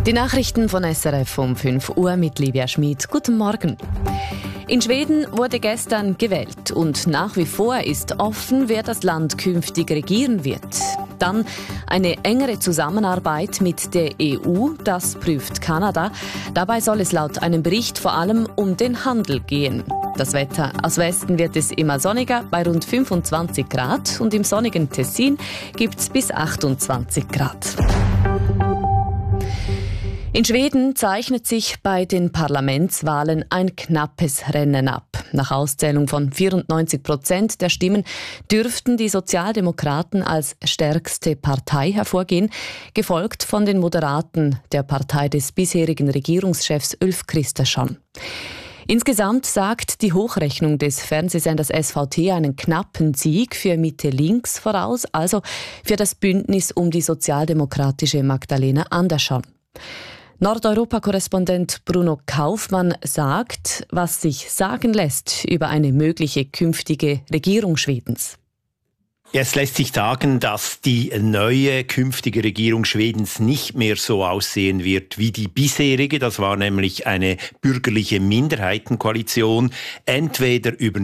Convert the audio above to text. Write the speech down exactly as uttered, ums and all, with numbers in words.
Die Nachrichten von S R F um fünf Uhr mit Livia Schmid. Guten Morgen. In Schweden wurde gestern gewählt und nach wie vor ist offen, wer das Land künftig regieren wird. Dann eine engere Zusammenarbeit mit der E U, das prüft Kanada. Dabei soll es laut einem Bericht vor allem um den Handel gehen. Das Wetter: aus Westen wird es immer sonniger bei rund fünfundzwanzig Grad und im sonnigen Tessin gibt es bis achtundzwanzig Grad. In Schweden zeichnet sich bei den Parlamentswahlen ein knappes Rennen ab. Nach Auszählung von vierundneunzig Prozent der Stimmen dürften die Sozialdemokraten als stärkste Partei hervorgehen, gefolgt von den Moderaten, der Partei des bisherigen Regierungschefs Ulf Kristersson. Insgesamt sagt die Hochrechnung des Fernsehsenders S V T einen knappen Sieg für Mitte-Links voraus, also für das Bündnis um die sozialdemokratische Magdalena Andersson. Nordeuropa-Korrespondent Bruno Kaufmann sagt, was sich sagen lässt über eine mögliche künftige Regierung Schwedens. Es lässt sich sagen, dass die neue künftige Regierung Schwedens nicht mehr so aussehen wird wie die bisherige. Das war nämlich eine bürgerliche Minderheitenkoalition. Entweder über